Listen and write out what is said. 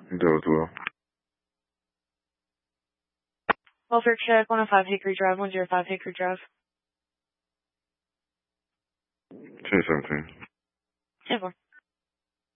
That was well. Welfare check, 105 Hickory Drive, 105 Hickory Drive. 1017. 10-4.